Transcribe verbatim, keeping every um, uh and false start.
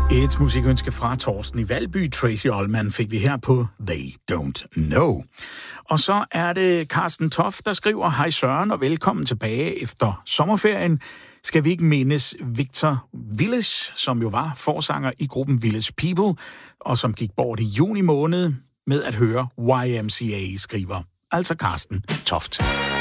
Et musikønske fra Torsten i Valby, Tracy Ullman, fik vi her på They Don't Know. Og så er det Carsten Toft, der skriver: Hej Søren og velkommen tilbage efter sommerferien. Skal vi ikke mindes Victor Village, som jo var forsanger i gruppen Village People, og som gik bort i juni måned med at høre Y M C A, skriver altså Carsten Toft.